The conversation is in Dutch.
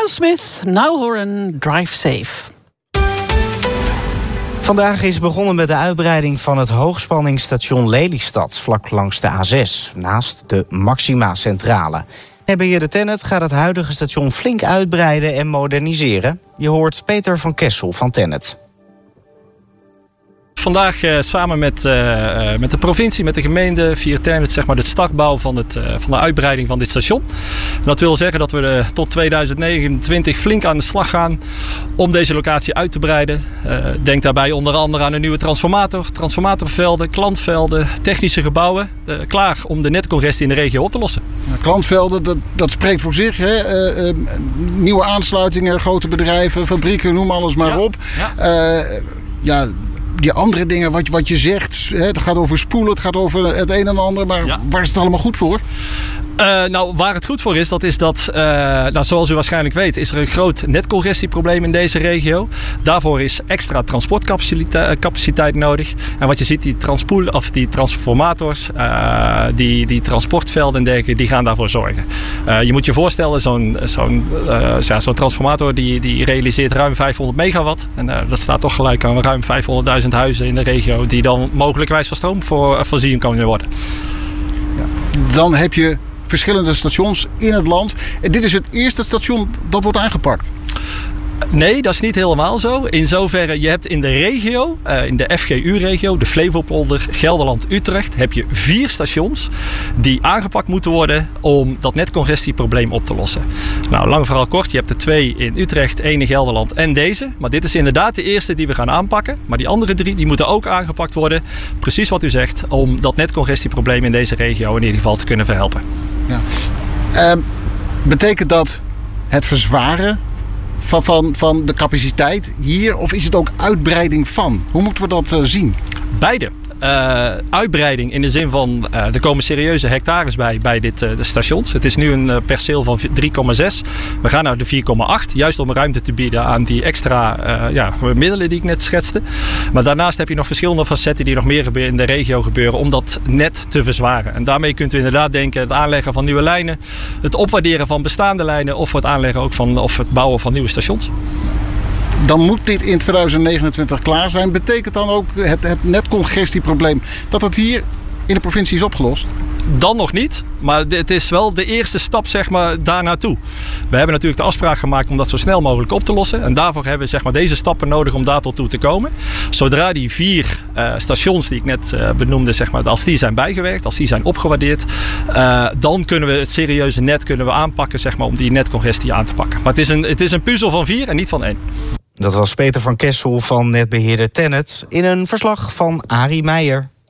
Miles Smith, Nowhoran, Drive Safe. Vandaag is begonnen met de uitbreiding van het hoogspanningsstation Lelystad, vlak langs de A6, naast de Maxima-centrale. Netbeheerder TenneT gaat het huidige station flink uitbreiden en moderniseren. Je hoort Peter van Kessel van TenneT. Vandaag samen met de provincie, met de gemeente, via TenneT, zeg maar, de startbouw van de uitbreiding van dit station. En dat wil zeggen dat we tot 2029 flink aan de slag gaan om deze locatie uit te breiden. Denk daarbij onder andere aan een nieuwe transformatorvelden, klantvelden, technische gebouwen. Klaar om de netcongestie in de regio op te lossen. Klantvelden, dat spreekt voor zich. Hè? Nieuwe aansluitingen, grote bedrijven, fabrieken, noem alles maar op. Ja. Die andere dingen, wat je zegt, het gaat over spoelen, het gaat over het een en ander, maar waar is het allemaal goed voor? Waar het goed voor is, dat is dat, zoals u waarschijnlijk weet, is er een groot netcongestieprobleem in deze regio. Daarvoor is extra transportcapaciteit nodig. En wat je ziet, die transformators, die transportvelden en dergelijke, die gaan daarvoor zorgen. Je moet je voorstellen, zo'n transformator die realiseert ruim 500 megawatt. En dat staat toch gelijk aan ruim 500.000 huizen in de regio die dan mogelijkwijs van stroom voorzien kunnen worden. Ja. Dan heb je verschillende stations in het land. En dit is het eerste station dat wordt aangepakt. Nee, dat is niet helemaal zo. In zoverre, je hebt in de regio, in de FGU-regio, de Flevopolder, Gelderland, Utrecht, heb je 4 stations die aangepakt moeten worden om dat netcongestieprobleem op te lossen. Nou, lang verhaal kort, je hebt er 2 in Utrecht, 1 in Gelderland en deze. Maar dit is inderdaad de eerste die we gaan aanpakken. Maar die andere 3, die moeten ook aangepakt worden. Precies wat u zegt, om dat netcongestieprobleem in deze regio in ieder geval te kunnen verhelpen. Ja. Betekent dat het verzwaren van de capaciteit hier, of is het ook uitbreiding van? Hoe moeten we dat zien? Beide. Uitbreiding in de zin van er komen serieuze hectares bij de stations. Het is nu een perceel van 3,6. We gaan naar de 4,8. Juist om ruimte te bieden aan die extra middelen die ik net schetste. Maar daarnaast heb je nog verschillende facetten die nog meer in de regio gebeuren om dat net te verzwaren. En daarmee kunt u inderdaad denken het aanleggen van nieuwe lijnen, het opwaarderen van bestaande lijnen of het aanleggen ook of het bouwen van nieuwe stations. Dan moet dit in 2029 klaar zijn. Betekent dan ook het netcongestieprobleem dat het hier in de provincie is opgelost? Dan nog niet, maar het is wel de eerste stap, zeg maar, daar naartoe. We hebben natuurlijk de afspraak gemaakt om dat zo snel mogelijk op te lossen. En daarvoor hebben we, zeg maar, deze stappen nodig om daar tot toe te komen. Zodra die 4 stations die ik net benoemde, zeg maar, als die zijn bijgewerkt, als die zijn opgewaardeerd, dan kunnen we het serieuze net aanpakken, zeg maar, om die netcongestie aan te pakken. Maar het is een puzzel van 4 en niet van 1. Dat was Peter van Kessel van netbeheerder TenneT in een verslag van Arie Meijer.